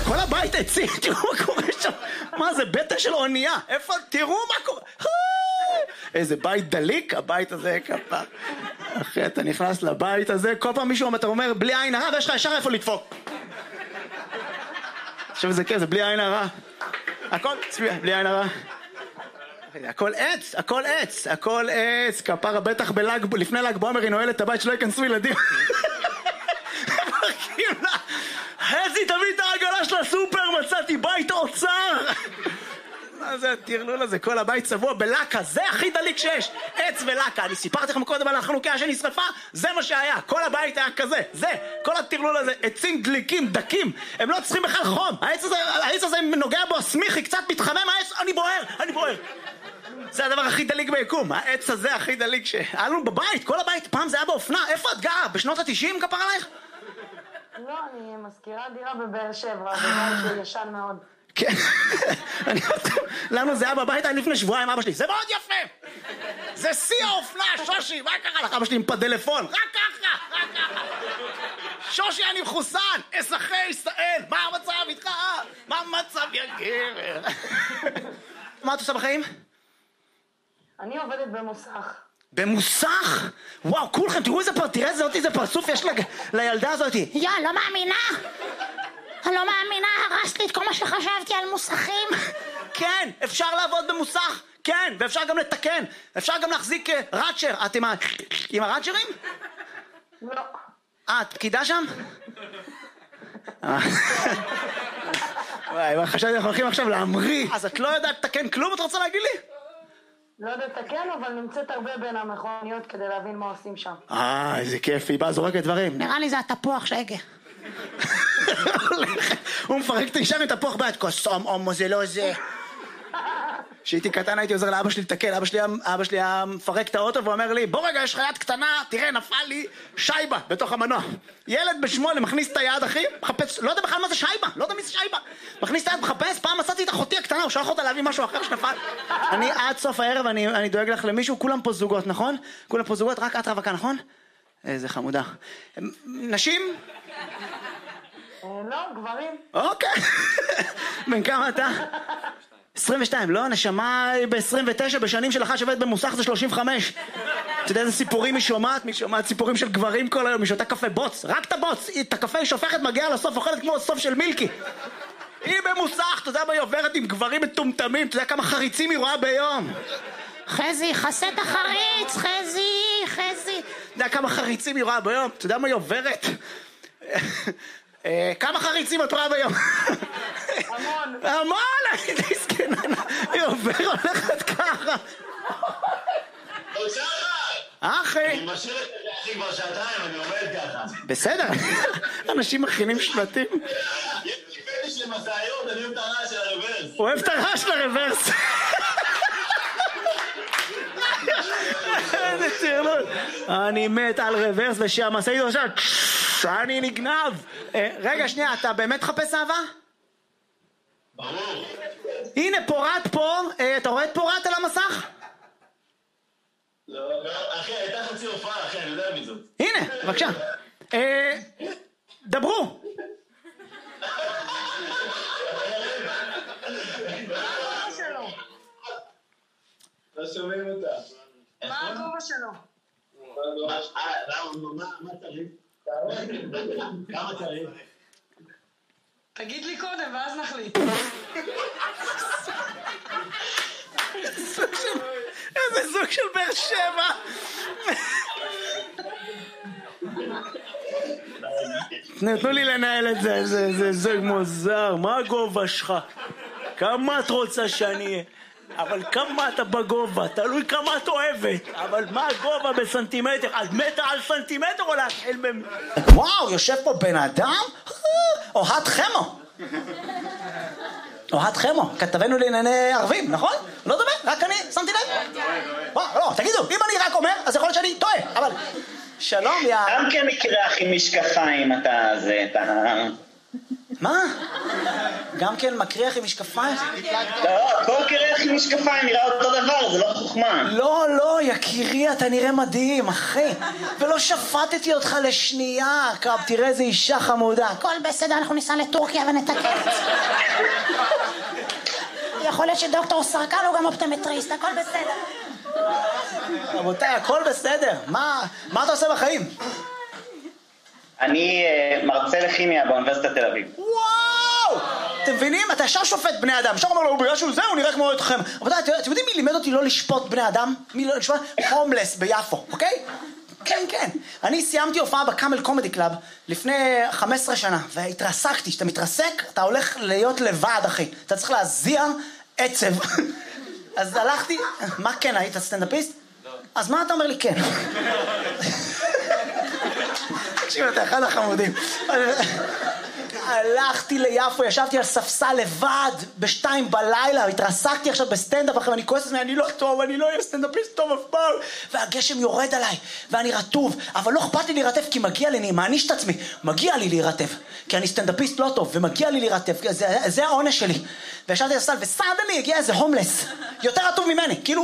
כל הבית עצים, תראו מה קורה שם. מה זה, בטן של אונייה? איפה, תראו מה קורה. איזה בית דליק, הבית הזה כפה. אחי, אתה נכנס לבית הזה, כל פעם מישהו אתה אומר, בלי עין הרע, ויש לך ישר איפה לדפוק. עכשיו זה כן, זה בלי עין הרע. הכל, צביע, בלי עין הרע. הכל עץ, הכל עץ, הכל עץ. כפרה בטח לפני ל"ג בעומר היא נועלת את הבית שלא ייכנסו ילדים. חזי, תביא את העגלה של הסופר, מצאתי בית אוצר. מה זה הטרלול הזה? כל הבית צבוע בלקה, זה הכי דליק שיש. עץ ולקה. אני סיפרתי לכם קודם על החנוכיה שנשרפה, זה מה שהיה. כל הבית היה כזה, זה. כל הטרלול הזה, עצים דליקים, דקים. הם לא צריכים בכלל חום. העץ הזה נוגע בו, סמיכי, קצת מתחמם העץ, אני בוער. זה הדבר הכי דליק ביקום. העץ הזה הכי דליק שהיה לנו בבית, כל הבית. פעם זה היה באופנה. איפה את גרה? בשנות ה-90 כפר עלייך? לא, אני מזכירה דירה בבאר שבע, זה בית ישן מאוד. כן, לנו זה היה בבית, היה לפני שבועיים אבא שלי, זה מאוד יפה, זה שיא האופנה, שושי, מה קרה לך? אבא שלי עם פדלפון, רק ככה, שושי אני מחוסן, אזרחי ישראל, מה המצב איתך? מה המצב יא גבר? מה את עושה בחיים? אני עובדת במוסך. במוסך? וואו, כולכם, תראו איזה פרצוף יש לילדה הזאת. לא מאמינה. אני לא מאמינה, הרסת לי את כל מה שחשבתי על מוסכים. כן, אפשר לעבוד במוסך, כן, ואפשר גם לתקן, אפשר גם להחזיק ראצ'ר. את עם הראצ'רים? לא. את פקידה שם? וואי, חשבתי אנחנו הולכים עכשיו להמריא. אז את לא יודעת לתקן כלום, את רוצה להגיד לי? לא יודעת לתקן, אבל נמצאת הרבה בין המכוניות כדי להבין מה עושים שם. איזה כיף, היא באה זורקת דברים. נראה לי זה התפוח שהגה. הוא מפרק את האישה עם תפוח ביד, קוסום, הומו, זה לא זה. כשהייתי קטן הייתי עוזר לאבא שלי לתקן, אבא שלי היה מפרק את האוטו ואומר לי, בוא רגע, יש לך יד קטנה, תראה, נפל לי שייבה בתוך המנוע. ילד ב8 מכניס את היד, אחי, מחפש, לא יודע בכלל מה זה שייבה, לא יודע מי זה שייבה. מכניס את היד, מחפש, פעם מצאתי את אחותי הקטנה, הוא שלח אותה להביא משהו אחר שנפל. אני עד סוף הערב, אני דואג לך למישהו, כולם פה זוגות, נכון? כולם פה זוגות, רק את רווקה, נכון? איזה חמודה. נשים? לא, גברים. אוקיי. בן כמה אתה? 22, לא, נשמה ב-29, בשנים שלך שווית במוסך זה 35. אתה יודע איזה סיפורים היא שומעת? היא שומעת סיפורים של גברים כל היום, היא שותה קפה בוץ, רק את הבוץ, את הקפה היא שופכת, מגיעה לסוף, אוכלת כמו סוף של מילקי. היא במוסך, אתה יודע מה היא עוברת עם גברים מטומטמים, אתה יודע כמה חריצים היא רואה ביום. חזי, חסה את החריץ, חזי. אתה יודע כמה חריצים היא רואה ביום, אתה יודע מה היא עוברת? כמה חריצים את רואה ביום? המון, הייתי סקננה, היא הולכת ככה. אחי. אני משאיר את זה אחי כבר שעתיים, אני עומד ככה. בסדר, אנשים מכינים שלטים. יש לי פטיש למסעיות, אני אוהב את הרעש של הרוורס. הוא אוהב את הרעש של הרוורס. איזה טרלול. אני מת על רוורס ושהמשאית עכשיו אני נגנב. רגע שנייה, אתה באמת חפש אהבה? ברור. הנה פורט פה, אתה רואה את פורט על המסך? לא, אחי, הייתה חצי הופעה, אחי, אני יודע מי זאת. הנה, בבקשה. דברו. לא שומעים אותה. מה הגובה שלו? מה צריך? כמה צריך? תגיד לי קודם ואז נחליט. איזה זוג של באר שבע. נתנו לי לנהל את זה, זה זוג מוזר. מה הגובה שלך? כמה את רוצה שאני אהיה? אבל כמה אתה בגובה? תלוי כמה את אוהבת. אבל מה הגובה בסנטימטר? את מתה על סנטימטר או להתחיל וואו, יושב פה בן אדם? אוהד חמו. אוהד חמו, כתבנו לענייני ערבים, נכון? לא דומה, רק אני שמתי לב. לא, תגידו, אם אני רק אומר, אז יכול להיות שאני טועה, אבל... שלום, יא... גם כמקרה הכי משקפיים אתה זה, אתה... מה? גם כן מקריח עם משקפיים? לא, כל קרח עם משקפיים נראה אותו דבר, זה לא חוכמה. לא, יקירי, אתה נראה מדהים, אחי. ולא שפטתי אותך לשנייה. קרב, תראה איזה אישה חמודה. הכל בסדר, אנחנו ניסע לטורקיה ונתקן את זה. יכול להיות שדוקטור סרקן הוא גם אופטומטריסט, הכל בסדר. רבותיי, הכל בסדר. מה אתה עושה בחיים? אני מרצה לכימיה באוניברסיטת תל אביב. וואו! אתם מבינים? אתה ישר שופט בני אדם. ישר אומר לו, בגלל שהוא זה, הוא נראה כמו אתכם. רבותיי, אתם יודעים מי לימד אותי לא לשפוט בני אדם? מי לא לשפוט? הומלס ביפו, אוקיי? כן. אני סיימתי הופעה בקאמל קומדי קלאב לפני 15 שנה, והתרסקתי. כשאתה מתרסק, אתה הולך להיות לבד, אחי. אתה צריך להזיע עצב. אז הלכתי... מה כן, היית סטנדאפיסט? לא. אז מה אתה אומר לי כן? תקשיב, אתה אחד החמודים. הלכתי ליפו, ישבתי על ספסל לבד ב2 בלילה, התרסקתי עכשיו בסטנדאפ אחרי, ואני כועס עצמי, אני לא טוב, אני לא אהיה סטנדאפיסט טוב אף פעם. והגשם יורד עליי, ואני רטוב, אבל לא אכפת לי להירטב, כי מגיע לי, אני מעניש את עצמי, מגיע לי להירטב, כי אני סטנדאפיסט לא טוב, ומגיע לי להירטב, זה העונש שלי. וישבתי על הספסל, וסדני הגיע איזה הומלס, יותר רטוב ממני, כאילו